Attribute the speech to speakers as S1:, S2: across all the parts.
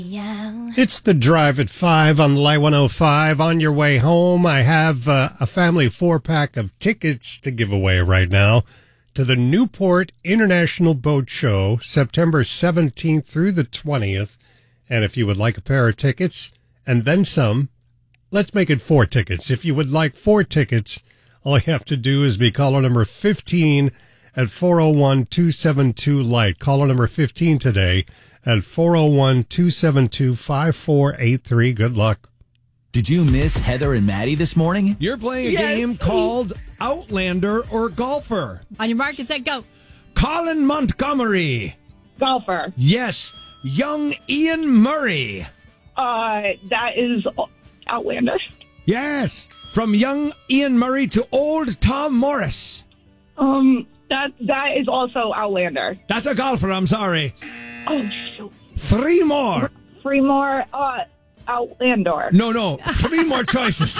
S1: It's the Drive at 5 on the Light 105. On your way home, I have a family 4-pack of tickets to give away right now to the Newport International Boat Show, September 17th through the 20th. And if you would like a pair of tickets and then some, let's make it 4 tickets. If you would like 4 tickets, all you have to do is be caller number 15 at 401-272-LIGHT. Caller number 15 today at 401-272-5483. Good luck.
S2: Did you miss Heather and Maddie this morning?
S3: You're playing a game called Outlander or Golfer.
S4: On your mark and set, go.
S3: Colin Montgomery.
S5: Golfer.
S3: Yes. Young Ian Murray.
S5: That is Outlander.
S3: Yes. From young Ian Murray to old Tom Morris.
S5: That is also Outlander.
S3: That's a golfer, I'm sorry.
S5: Oh, shoot.
S3: 3 more.
S5: 3 more, Outlander.
S3: No. 3 more choices.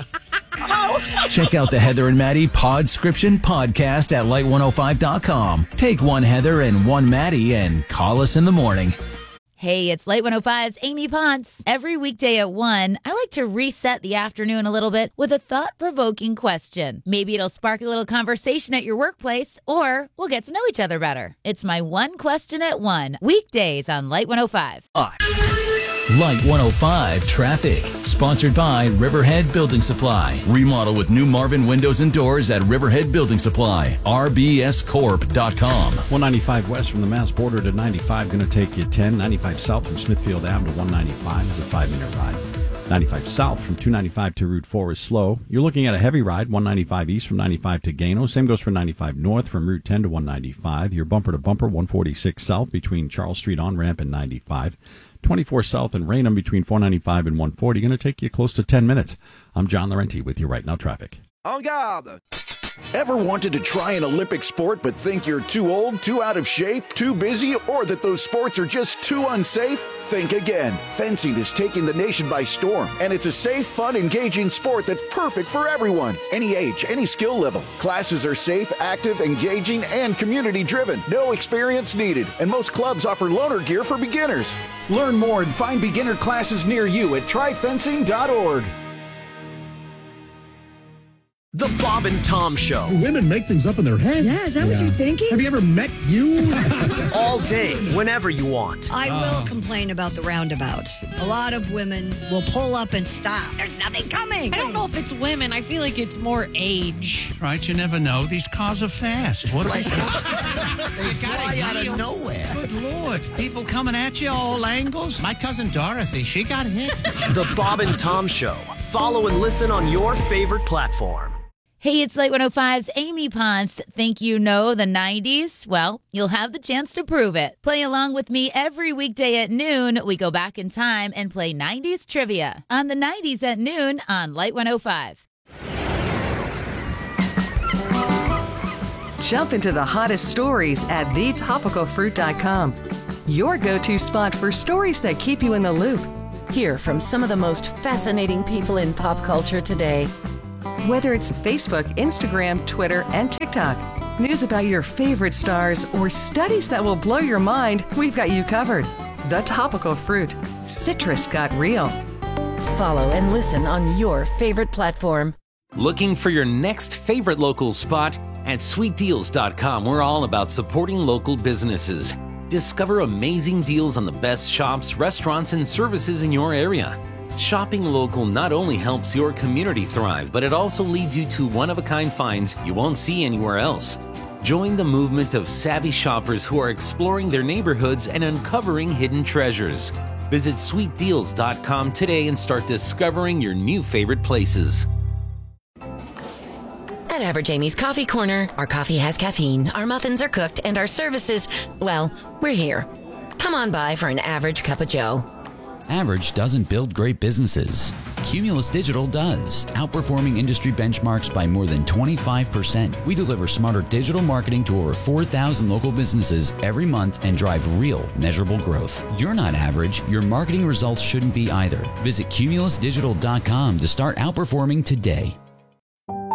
S2: Check out the Heather and Maddie Podscription podcast at light105.com. Take 1 Heather and 1 Maddie and call us in the morning.
S6: Hey, it's Light 105's Amy Ponce. Every weekday at 1, I like to reset the afternoon a little bit with a thought-provoking question. Maybe it'll spark a little conversation at your workplace, or we'll get to know each other better. It's my One Question at 1, weekdays on Light 105.
S2: Light 105 Traffic, sponsored by Riverhead Building Supply. Remodel with new Marvin windows and doors at Riverhead Building Supply. rbscorp.com.
S7: 195 west from the Mass border to 95, going to take you 10. 95 south from Smithfield Ave to 195 is a 5-minute ride. 95 south from 295 to Route 4 is slow. You're looking at a heavy ride, 195 east from 95 to Gano. Same goes for 95 north from Route 10 to 195. You're bumper to bumper, 146 south between Charles Street on-ramp and 95. 24 south and Raynham between 495 and 140. Going to take you close to 10 minutes. I'm John Laurenti with you right now, traffic.
S8: En garde! Ever wanted to try an Olympic sport but think you're too old, too out of shape, too busy, or that those sports are just too unsafe? Think again. Fencing is taking the nation by storm, and it's a safe, fun, engaging sport that's perfect for everyone. Any age, any skill level. Classes are safe, active, engaging, and community-driven. No experience needed, and most clubs offer loaner gear for beginners. Learn more and find beginner classes near you at tryfencing.org.
S9: The Bob and Tom Show.
S10: Women make things up in their head.
S11: Yeah, is that what you're thinking?
S10: Have you ever met you?
S9: All day, whenever you want.
S11: I will complain about the roundabouts. A lot of women will pull up and stop. There's nothing coming.
S4: I don't know if it's women. I feel like it's more age.
S12: Right, you never know. These cars are fast. What are they?
S13: They fly out of nowhere.
S12: Good Lord. People coming at you all angles. My cousin Dorothy, she got hit.
S9: The Bob and Tom Show. Follow and listen on your favorite platform.
S6: Hey, it's Light 105's Amy Ponce. Think you know the 90s? Well, you'll have the chance to prove it. Play along with me every weekday at noon. We go back in time and play 90s trivia on the 90s at noon on Light 105.
S14: Jump into the hottest stories at thetopicalfruit.com. Your go-to spot for stories that keep you in the loop.
S15: Hear from some of the most fascinating people in pop culture today.
S14: Whether it's Facebook, Instagram, Twitter, and TikTok, news about your favorite stars, or studies that will blow your mind, we've got you covered. The Topical Fruit. Citrus got real.
S15: Follow and listen on your favorite platform.
S16: Looking for your next favorite local spot? At sweetdeals.com, we're all about supporting local businesses. Discover amazing deals on the best shops, restaurants, and services in your area. Shopping local not only helps your community thrive, but it also leads you to one-of-a-kind finds you won't see anywhere else. Join the movement of savvy shoppers who are exploring their neighborhoods and uncovering hidden treasures. Visit sweetdeals.com today and start discovering your new favorite places.
S17: At Average Amy's Coffee Corner, our coffee has caffeine, our muffins are cooked, and our services, well, we're here. Come on by for an average cup of joe.
S18: Average doesn't build great businesses. Cumulus Digital does, outperforming industry benchmarks by more than 25%. We deliver smarter digital marketing to over 4,000 local businesses every month and drive real, measurable growth. You're not average. Your marketing results shouldn't be either. Visit cumulusdigital.com to start outperforming today.